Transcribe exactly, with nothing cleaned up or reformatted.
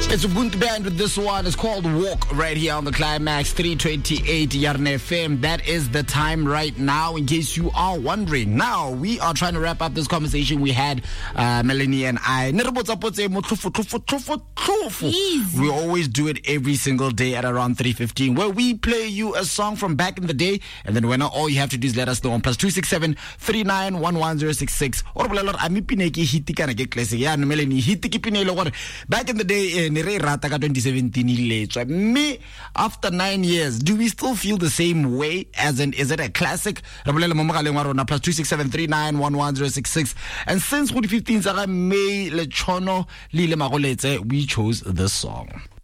It's a Ubuntu band with this one. It's called Walk right here on the Climax three twenty-eight Yarn F M. That is the time right now, in case you are wondering. Now, we are trying to wrap up this conversation we had, uh, Melanie and I. We always do it every single day at around three fifteen, where we play you a song from back in the day, and then when all you have to do is let us know on plus two six seven, three nine one one zero six six. Or back in the day, twenty seventeen, me, after nine years, do we still feel the same way? As in, is it a classic? Plus two six seven, three nine one one zero six six. And since twenty fifteen, we chose this song.